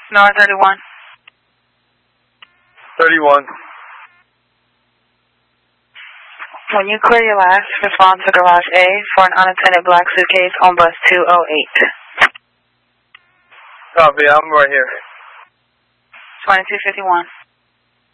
Sonora 31. 31. When you clear your last, respond to Garage A for an unattended black suitcase on bus 208. Copy, I'm right here. 2251.